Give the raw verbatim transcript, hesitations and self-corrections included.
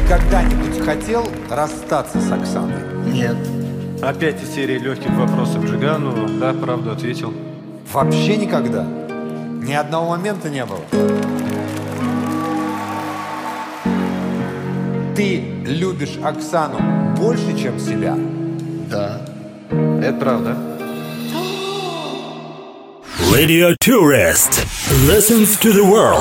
когда-нибудь хотел расстаться с Оксаной? Нет. Опять из серии легких вопросов Джигану. Да, правду ответил. Вообще никогда? Ни одного момента не было? Ты любишь Оксану больше, чем себя? Да. Это правда. Radio Tourist listens to the world.